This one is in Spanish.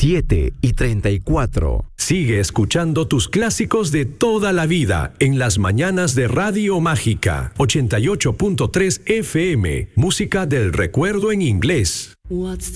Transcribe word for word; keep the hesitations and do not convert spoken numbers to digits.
siete y treinta y cuatro. Sigue escuchando tus clásicos de toda la vida en las mañanas de Radio Mágica ochenta y ocho punto tres F M, música del recuerdo en inglés. What's